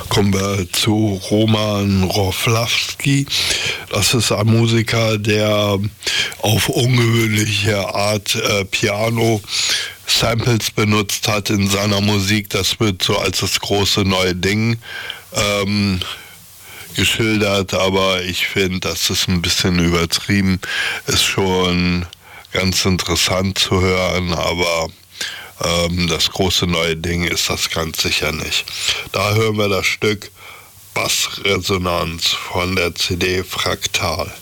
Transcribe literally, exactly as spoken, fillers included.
kommen wir zu Roman Wrocławski. Das ist ein Musiker, der auf ungewöhnliche Art äh, Piano Samples benutzt hat in seiner Musik. Das wird so als das große neue Ding ähm, geschildert, aber ich finde, das ist ein bisschen übertrieben. Ist schon ganz interessant zu hören, aber ähm, das große neue Ding ist das ganz sicher nicht. Da hören wir das Stück Bassresonanz von der C D Fraktal.